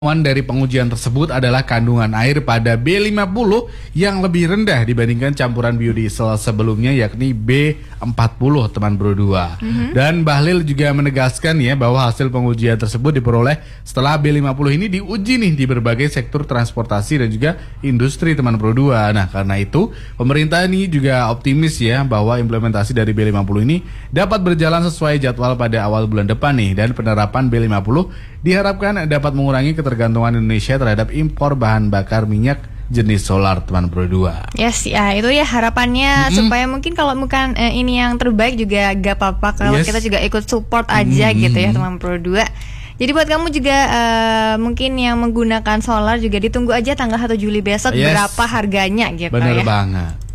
Temuan dari pengujian tersebut adalah kandungan air pada B50 yang lebih rendah dibandingkan campuran biodiesel sebelumnya, yakni B40, teman Bro 2. Dan Bahlil juga menegaskan ya bahwa hasil pengujian tersebut diperoleh setelah B50 ini diuji nih di berbagai sektor transportasi dan juga industri, teman Bro 2. Nah, karena itu pemerintah ini juga optimis ya bahwa implementasi dari B50 ini dapat berjalan sesuai jadwal pada awal bulan depan nih, dan penerapan B50 diharapkan dapat mengurangi ketergantungan Indonesia terhadap impor bahan bakar minyak jenis solar, teman Bro 2. Yes, ya itu ya harapannya supaya mungkin kalau bukan ini yang terbaik juga gak apa-apa kalau kita juga ikut support aja gitu ya, teman Bro 2. Jadi buat kamu juga mungkin yang menggunakan solar juga ditunggu aja tanggal 1 Juli besok berapa harganya gitu. Bener ya. banget.